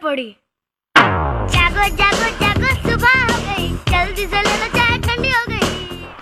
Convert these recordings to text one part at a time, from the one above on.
पड़ी। जागो जागो जागो सुबह हो गई, जल्दी से ले लो चाय ठंडी हो गई।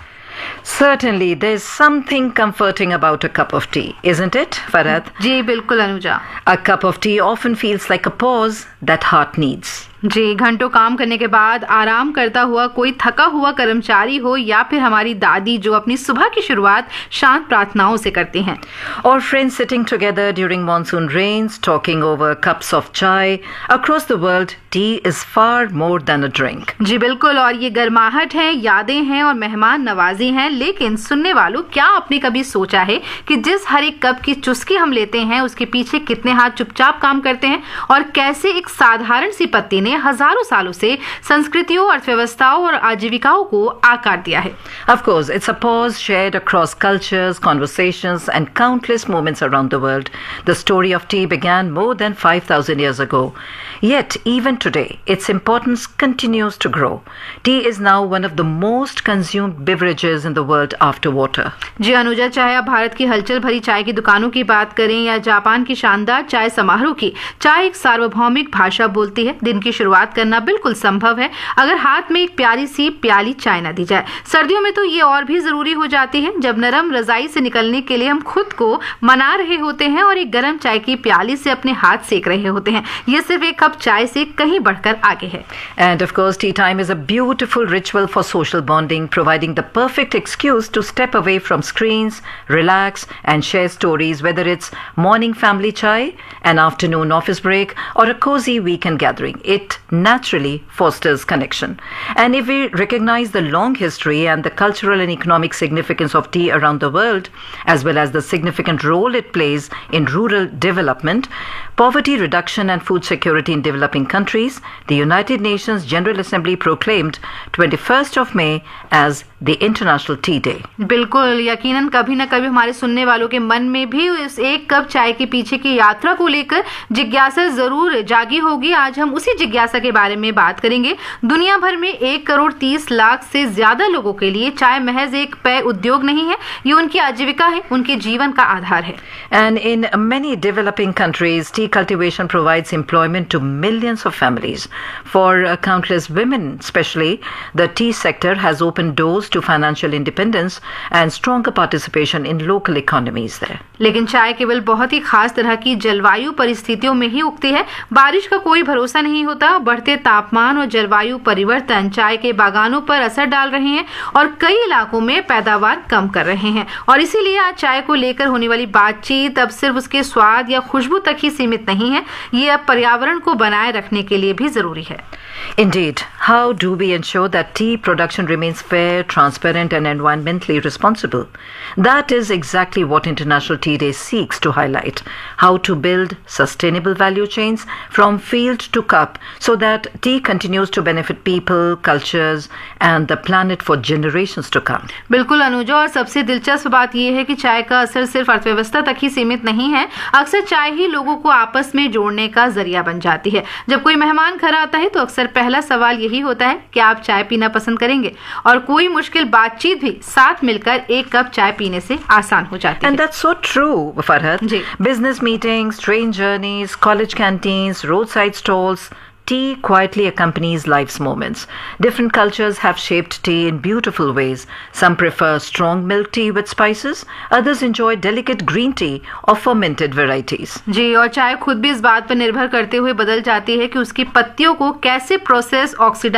Certainly, there's something comforting about a cup of tea, isn't it, Farhad? जी बिल्कुल Anuja. A cup of tea often feels like a pause that heart needs. जी, घंटों काम करने के बाद आराम करता हुआ कोई थका हुआ कर्मचारी हो या फिर हमारी दादी जो अपनी सुबह की शुरुआत शांत प्रार्थनाओं से करती हैं, Or friends sitting together during monsoon rains, talking over cups of chai. Across the world, tea is far more than a drink. जी बिल्कुल। और ये गर्माहट है, यादें हैं और मेहमान नवाजी हैं। लेकिन सुनने वालों, क्या आपने कभी सोचा है कि जिस हर एक कप की चुस्की हम लेते हैं उसके पीछे कितने हाथ चुपचाप काम करते हैं और कैसे एक साधारण सी पत्ती ने हजारों सालों से संस्कृतियों, अर्थव्यवस्थाओं और आजीविकाओं को आकार दिया है। Of course, it's a pause shared across cultures, conversations, and countless moments around the world. The story of tea began more than 5,000 years ago. Yet, even today, its importance continues to grow. Tea is now one of the most consumed beverages in the world after water. जी अनुजा, चाहे आप भारत की हलचल भरी चाय की दुकानों की बात करें या जापान की शानदार चाय समारोह की, चाय एक सार्वभौमिक भाषा बोलती है। दिन की शुरुआत करना बिल्कुल संभव है अगर हाथ में एक प्यारी सी प्याली चाय न दी जाए। सर्दियों में तो ये और भी जरूरी हो जाती है, जब नरम रजाई से निकलने के लिए हम खुद को मना रहे होते हैं और एक गर्म चाय की प्याली से अपने हाथ सेक रहे होते हैं। ये सिर्फ एक कप चाय से कहीं बढ़कर आगे है। And of course, tea time is a beautiful ritual for social bonding, providing the perfect excuse to step away from screens, relax, and share stories, whether it's morning family chai, an afternoon office break, or a cozy weekend gathering. It naturally fosters connection. And if we recognize the long history and the cultural and economic significance of tea around the world, as well as the significant role it plays in rural development, poverty reduction, and food security in developing countries, the United Nations General Assembly proclaimed 21st of May as the International Tea Day. बिल्कुल, यकीनन कभी न कभी हमारे सुनने वालों के मन में भी इस एक कप चाय के पीछे की यात्रा को लेकर जिज्ञासा जरूर जागी होगी। आज हम उसी जिज्ञासा के बारे में बात करेंगे। दुनिया भर में 1,30,00,000 से ज्यादा लोगों के लिए चाय महज एक पेय उद्योग नहीं है, ये उनकी आजीविका है, उनके जीवन का आधार है। And in many developing countries, tea cultivation provides employment to millions of families. For countless women especially, the tea sector has opened doors to financial independence and stronger participation in local economies there. लेकिन चाय केवल बहुत ही खास तरह की जलवायु परिस्थितियों में ही उगती है। बारिश का कोई भरोसा नहीं होता। बढ़ते तापमान और जलवायु परिवर्तन चाय के बागानों पर असर डाल रहे हैं और कई इलाकों में पैदावार कम कर रहे हैं। और इसीलिए आज चाय को लेकर होने वाली बातचीत अब सिर्फ उसके स्वाद या खुशबू तक ही सीमित नहीं है, ये अब पर्यावरण को बनाए रखने के लिए भी जरूरी है। Indeed, how do we ensure that tea production remains fair, transparent, and environmentally responsible? That is exactly what International Tea Day seeks to highlight. How to build sustainable value chains from field to cup so that tea continues to benefit people, cultures, and the planet for generations to come. बिल्कुल अनुजा, और सबसे दिलचस्प बात यह है कि चाय का असर सिर्फ अर्थव्यवस्था तक ही सीमित नहीं है। अक्सर चाय ही लोगों को आपस में जोड़ने का जरिया बन जाती है। जब कोई मेहमान घर आता है तो अक्सर पहला सवाल यही होता है कि आप चाय पीना पसंद करेंगे, और कोई मुश्किल बातचीत भी साथ मिलकर एक कप चाय पीने से आसान हो जाती है। And that's so true, Farhad. Ji. Business meetings, train journeys, college canteens, roadside stalls, tea quietly accompanies life's moments. Different cultures have shaped tea in beautiful ways. Some prefer strong milk tea with spices, others enjoy delicate green tea or fermented varieties. जी, और चाय खुद भी इस बात पर निर्भर करते हुए बदल जाती है कि उसकी पत्तियों को कैसे प्रोसेस, ऑक्सीडाइज